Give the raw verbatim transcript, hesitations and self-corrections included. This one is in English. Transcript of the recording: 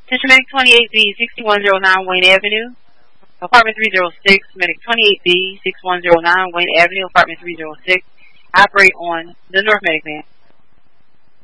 Attention Medic twenty-eight B, sixty-one oh nine Wayne Avenue. Apartment three oh six, Medic twenty-eight B, sixty-one oh nine Wayne Avenue, Apartment three oh six. Operate on the North Medic man.